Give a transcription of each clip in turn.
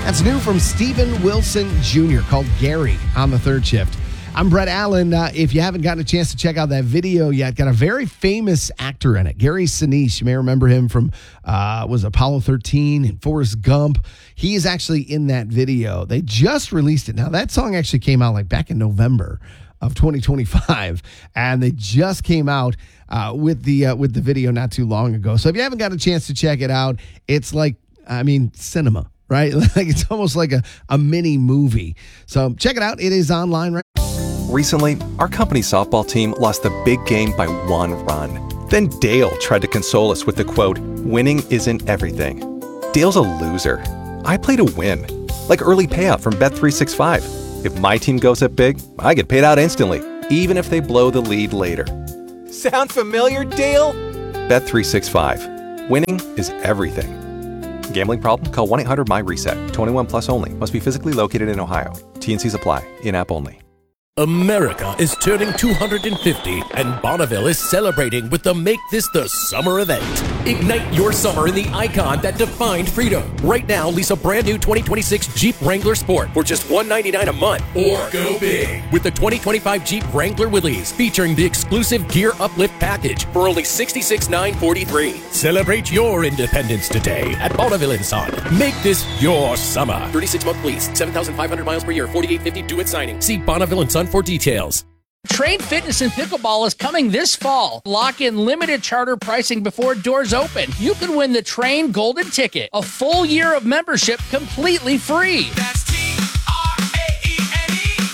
That's new from Steven Wilson Jr. called Gary on the third shift. I'm Brett Allen. If you haven't gotten a chance to check out that video yet, got a very famous actor in it. Gary Sinise. You may remember him from was Apollo 13 and Forrest Gump. He is actually in that video. They just released it. Now, that song actually came out like back in November of 2025, and they just came out with the video not too long ago. So if you haven't got a chance to check it out, it's like, cinema, right? Like it's almost like a mini movie. So check it out. It is online right now. Recently, our company's softball team lost the big game by 1 run. Then Dale tried to console us with the quote, "Winning isn't everything." Dale's a loser. I play to win, like early payout from Bet365. If my team goes up big, I get paid out instantly, even if they blow the lead later. Sound familiar, Dale? Bet365. Winning is everything. Gambling problem? Call 1-800-MY-RESET. 21 plus only. Must be physically located in Ohio. T&Cs apply. In-app only. America is turning 250, and Bonneville is celebrating with the Make This the Summer event. Ignite your summer in the icon that defined freedom. Right now, lease a brand new 2026 Jeep Wrangler Sport for just $199 a month. Or go big with the 2025 Jeep Wrangler Willys, featuring the exclusive Gear Uplift package for only $66,943. Celebrate your independence today at Bonneville & Son. Make this your summer. 36-month lease, 7,500 miles per year, $48.50 due at signing. See Bonneville & Son for details. Trade Fitness and Pickleball is coming this fall. Lock in limited charter pricing before doors open. You can win the Train Golden Ticket, a full year of membership completely free. That's TRAENE.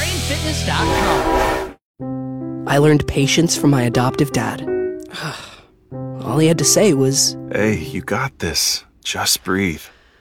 TrainFitness.com. I learned patience from my adoptive dad. All he had to say was, "Hey, you got this. Just breathe."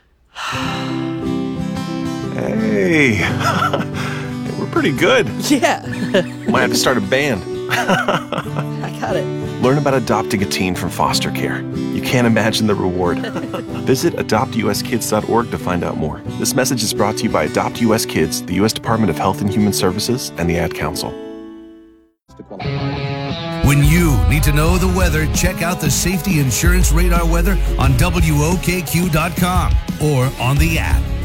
Hey. We're pretty good. yeah. Might have to start a band. I got it. Learn about adopting a teen from foster care. You can't imagine the reward. Visit adoptuskids.org to find out more. This message is brought to you by Adopt US Kids, the U.S. Department of Health and Human Services, and the Ad Council. When you need to know the weather, check out the Safety Insurance Radar weather on WOKQ.com or on the app.